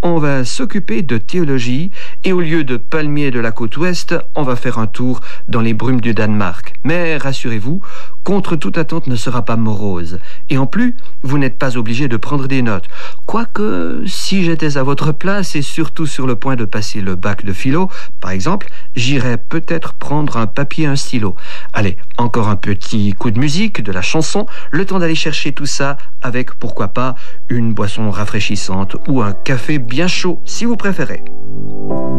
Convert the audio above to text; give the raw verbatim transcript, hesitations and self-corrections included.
on va s'occuper de théologie et au lieu de palmiers de la côte ouest, on va faire un tour dans les brumes du Danemark. Mais rassurez-vous, Contre toute attente ne sera pas morose. Et en plus, vous n'êtes pas obligé de prendre des notes. Quoique, si j'étais à votre place et surtout sur le point de passer le bac de philo, par exemple, j'irais peut-être prendre un papier et un stylo. Allez, encore un petit coup de musique, de la chanson, le temps d'aller chercher tout ça avec, pourquoi pas, une boisson rafraîchissante ou un café bien chaud, si vous préférez.